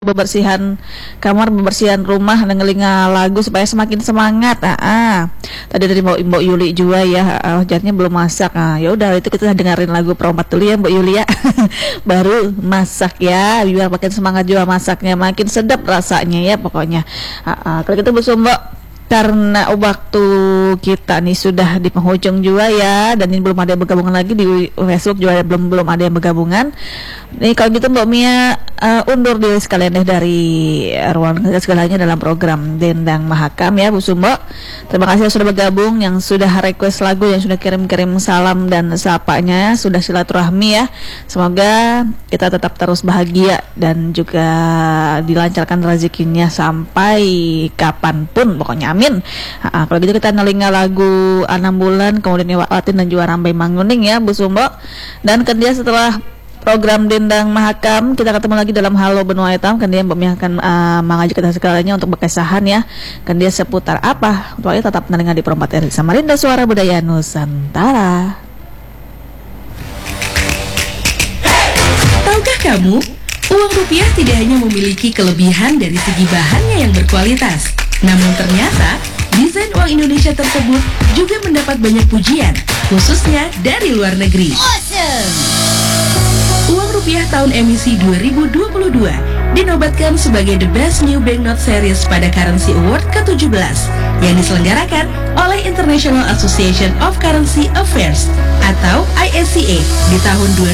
bebersihan kamar, bebersihan rumah, dengerin lagu supaya semakin semangat. Tadi dari Mbak Yuli juga ya, jadinya belum masak. Ya udah itu kita dengerin lagu Perompat dulu ya Mbak Yuli ya. Baru masak ya, biar makin semangat juga masaknya, makin sedap rasanya ya pokoknya. Kalau gitu Bu Sumbo, karena waktu kita nih sudah di penghujung juga ya, dan ini belum ada yang bergabungan lagi di Facebook juga belum ada yang bergabungan. Nih kalau gitu Mbak Mia undur diri sekalian deh dari ruang segalanya dalam program Dendang Mahakam ya Bu Sumbo. Terima kasih yang sudah bergabung, yang sudah request lagu, yang sudah kirim-kirim salam dan sapanya, sudah silaturahmi ya. Semoga kita tetap terus bahagia dan juga dilancarkan rezekinya sampai kapanpun pokoknya. Amin. Kalau gitu kita nelinga lagu 6 bulan, kemudian Watin dan juga Rambai Manguning ya Bu Sumbo. Dan kemudian setelah program Dendang Mahakam kita ketemu lagi dalam Halo Benua Hitam. Kemudian Mbak Mia akan mengajak kita segalanya untuk berkesahan ya. Kemudian seputar apa? Pokoknya tetap nelinga di Perompat RRI Samarinda, Suara Budaya Nusantara. Tahukah kamu, uang rupiah tidak hanya memiliki kelebihan dari segi bahannya yang berkualitas, namun ternyata desain uang Indonesia tersebut juga mendapat banyak pujian, khususnya dari luar negeri. Awesome! Uang rupiah tahun emisi 2022 dinobatkan sebagai The Best New Banknote Series pada Currency Award ke-17 yang diselenggarakan oleh International Association of Currency Affairs atau ISCA di tahun